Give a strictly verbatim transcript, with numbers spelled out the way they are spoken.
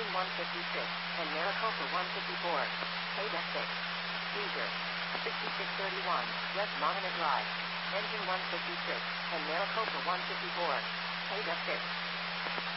Engine one fifty-six, and Maricopa one fifty-four. Paid at six. Seizure. sixty-six thirty-one, West Monona Drive. Engine one fifty-six, and Maricopa one fifty-four. Paid at six.